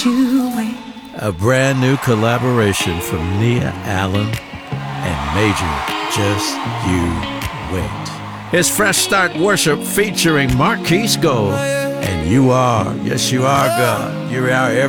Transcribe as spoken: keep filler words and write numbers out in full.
Just You Wait. A brand new collaboration from Nia Allen and Major, Just You Wait. It's Fresh Start Worship featuring Marquise Gold. And you are, yes you are God. You're our every